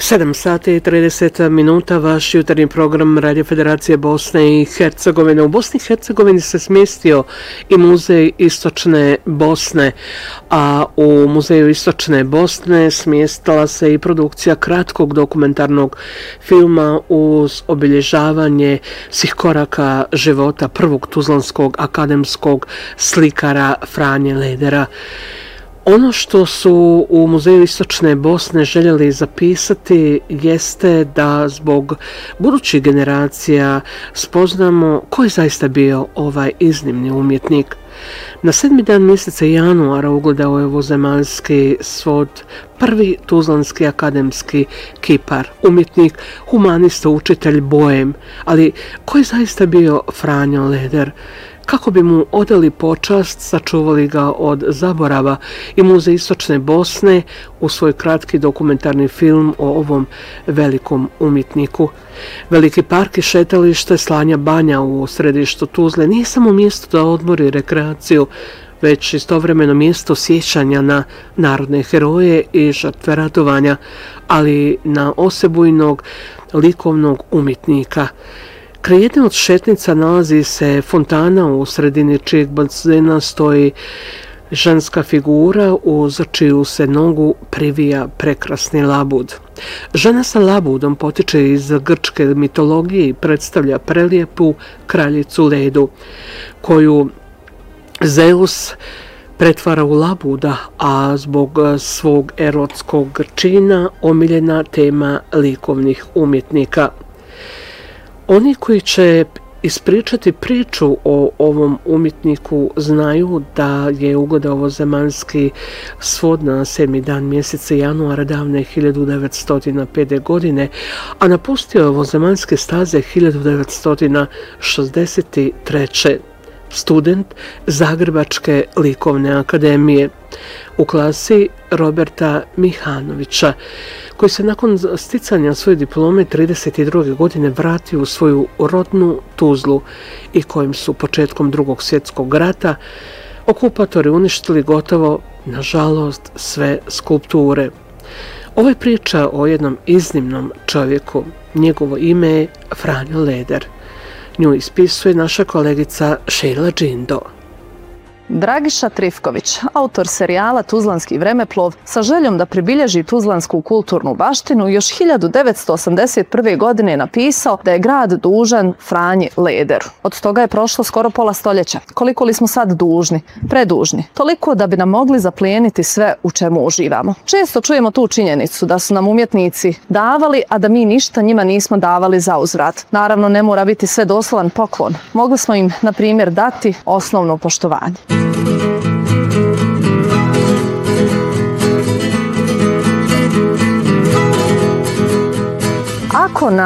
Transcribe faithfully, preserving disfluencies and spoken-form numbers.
sedam sati i trideset minuta, vaš jutarnji program Radio Federacije Bosne i Hercegovine. U Bosni i Hercegovini se smjestio i Muzej Istočne Bosne, a u Muzeju Istočne Bosne smjestila se i produkcija kratkog dokumentarnog filma uz obilježavanje svih koraka života prvog tuzlanskog akademskog slikara Franje Ledera. Ono što su u Muzeju Istočne Bosne željeli zapisati jeste da zbog budućih generacija spoznamo ko je zaista bio ovaj iznimni umjetnik. Na sedmi dan mjeseca januara ugledao je ovozemaljski svod prvi tuzlanski akademski kipar, umjetnik, humanista, učitelj, bojem, ali ko je zaista bio Franjo Leder? Kako bi mu odali počast, sačuvali ga od zaborava i Muzej Istočne Bosne u svoj kratki dokumentarni film o ovom velikom umjetniku. Veliki park i šetalište Slanja banja u središtu Tuzle nije samo mjesto za odmor i rekreaciju, već istovremeno mjesto sjećanja na narodne heroje i žrtve ratovanja, ali na osebujnog likovnog umjetnika. Kraj jedne od šetnica nalazi se fontana u sredini čijeg bazena stoji ženska figura uz čiju se nogu privija prekrasni labud. Žena sa labudom potiče iz grčke mitologije i predstavlja prelijepu kraljicu Ledu, koju Zeus pretvara u labuda, a zbog svog erotskog čina omiljena tema likovnih umjetnika. Oni koji će ispričati priču o ovom umjetniku znaju da je ugledao ovozemaljski svod na sedmi dan mjeseca januara davne hiljadu devetsto pete. godine, a napustio je ovozemaljske staze hiljadu devetsto šezdeset treće. Student Zagrebačke likovne akademije u klasi Roberta Mihanovića, koji se nakon sticanja svoje diplome trideset druge. godine vratio u svoju rodnu Tuzlu i kojim su početkom drugog svjetskog rata okupatori uništili gotovo, nažalost, sve skulpture. Ovo je priča o jednom iznimnom čovjeku. Njegovo ime je Franjo Leder. Nju ispisuje naša kolegica Šejla Džindo. Dragiša Trifković, autor serijala Tuzlanski vremeplov, sa željom da pribilježi tuzlansku kulturnu baštinu, još hiljadu devetsto osamdeset prve. godine je napisao da je grad dužan Franji Lederu. Od toga je prošlo skoro pola stoljeća. Koliko li smo sad dužni? Predužni. Toliko da bi nam mogli zaplijeniti sve u čemu uživamo. Često čujemo tu činjenicu da su nam umjetnici davali, a da mi ništa njima nismo davali za uzvrat. Naravno, ne mora biti sve doslovan poklon. Mogli smo im, na primjer, dati osnovno poštovanje. Ako na